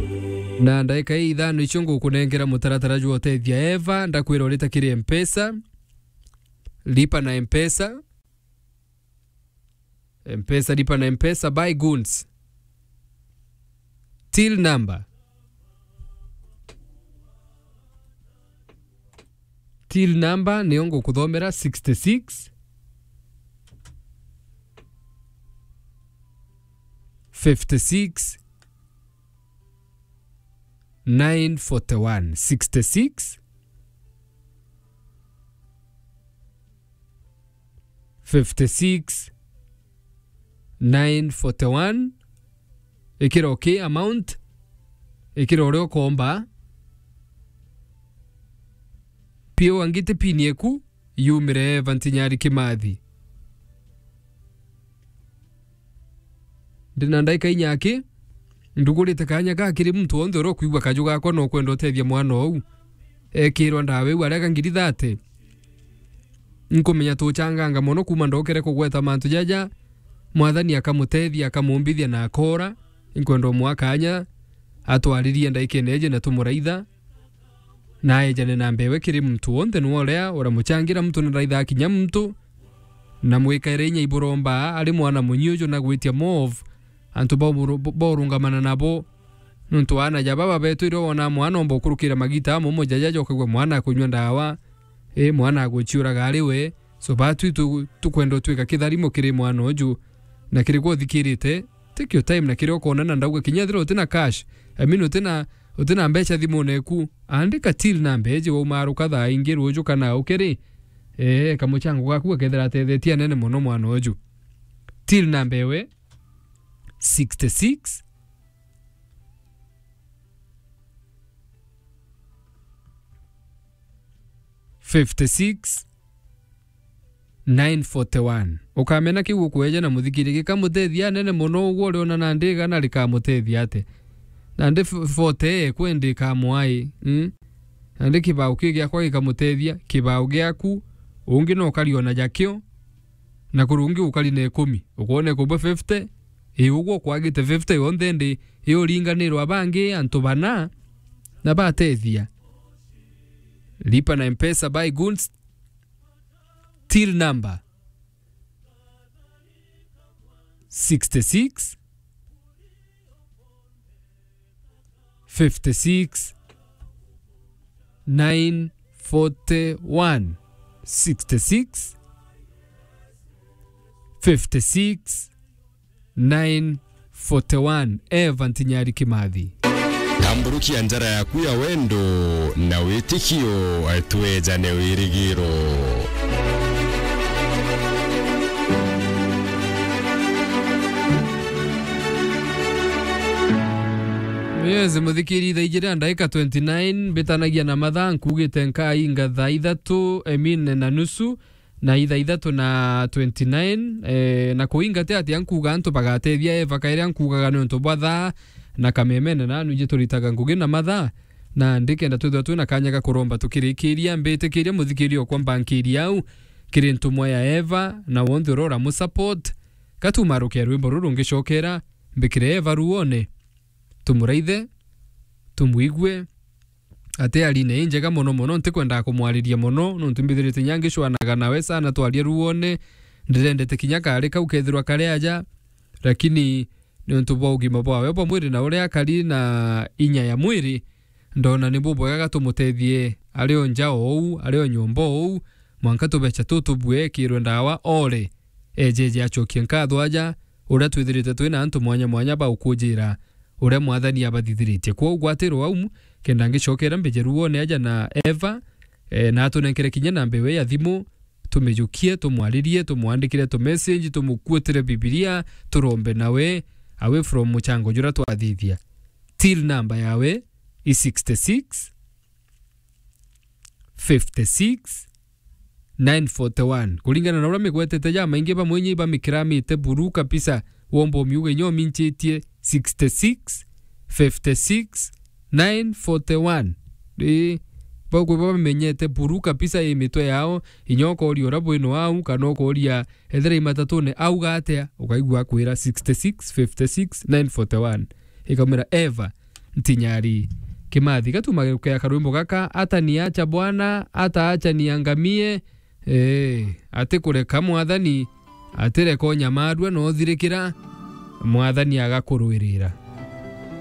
na ndaika ithano ichungu kunengera mutaratara jwa tethia Eva ndakwira urita kiri M-Pesa lipa na M-Pesa lipa na M-Pesa buy goods till number niongo kuthomera 66 56 941 66 56 941 ikira okay amount ikira oreo komba pio wangite pinieku yumire vantinyari Kimathi ndina ndaika inyaki ndugurite kanya gakiri muntu wonde ro kuigwa kaju gako no kwenda utethia mwana ou ekirwa ndawe u arega ngiri 30 nkumenya tuchanganga mono kuma ndokere kugweta mantu jaja mwathani akamutethia akamumbithia na akora inkwenda mwakanya atwaririe ndaike neje na tumuraitha na ejane na mbewe kiri muntu wonde nuorea uramuchangira mtu na raitha akinya mtu na mwikairenya iburomba ari mwana munyujo na gwitia move antu borungamana nabo nuntu ana jababa betu iro ona mwana ombo kurukira magita momo jajajo kagwe mwana kunywa ndawa mwana aguchiura gariwe so batu tukwenda twika kitharimo kiri mwana oju na kiri gothikirite take your time na kiri okona na ndauga kinyathiro utina cash utina mbecha thimu neku andika till na mbeje wa umaru katha ingiru oju kana ukiri kamuchango gaku kethera tethetia nene muno mwana oju till na mbewe 66 56 941 ukamena kigu kweja na muthikiri gikamutethia nene muno uguo riona na ndiga na rikamutethia ate na ndi 40 kwendika mwai andi kibau kigia kwa gikamutethia kibau giaku ungi no kaliona jakio na kurungi ukali ne 10 ukone kubwe 50 uguo kwagite 50 onthe ndi uringanirwa abangi antu bana na batethia lipa na M-Pesa buy goods till number 66 56 941 66 56 941 Evantinyari Kimathi Tamburukia njara yaku ya wendo na witikio tuwejane wirigiro. Yes, muthikiri thaijira ndaika 29 betanagia na mathaa nkugite nkai ngatha ithatu emine na nusu na ithatu na 29 na kuingate ati ankuga antu bagatethia Eva kaire ankuga nonto bwatha na kamemene na nuje turitaga ngugi na mathaa na ndikenda twithwa na kanya ga kuromba tukirikiria mbetikiria muthikiri okwa bankiri au kiri ntumwa ya Eva na wonthe urora mu support katumarukia rwimbo ruru ngicokera mbikire Eva ruone tumuraithe tumwigwe ate aline njega mono mono ntikwenda kumwariria mono ntumbithirite nyangishwanaga nawe sana twarie ruone ndirendete kinya kare kau kethirwa kare aja lakini nontu bogima bwawe bo mwiri na uria kari na inya ya mwiri ndona ni bubo gaga tumutethie ario njao ou ario nyombo ou mwanka tubecha tutubwe kirwe ndawa ore ejeje achokie nkatho aja uria twithirite twina antu mwanya ba ukujira uria mwathani abathithiritie kwa ugwatiro au kenda ngicokera mbejeru wone aja na Eva na tunenkere kinya na mbewe ya thimu tumejukie tumwaririe tumwandikire tu message tumukuetire Biblia turombe nawe away from muchango jura twathithia till number yawe is 66 56 941 kulingana na uria migwetete ja maingi ba mwenye ba mikramite buru kabisa wombo miuge nyo minchitie 66 56 941 bako baba menyete buru kabisa imitwe yao inyoko ori ora bwino au kanoko oria ethera imatatune au gatea ukaigwa kwira 66 56 941 ikamera Eva Ntinyari Kimathi gatumagä karwimbo gaka ata niacha bwana ata acha niangamie ati kureka mwathani atireka nyamarua no thirikira mwathani agakurwirira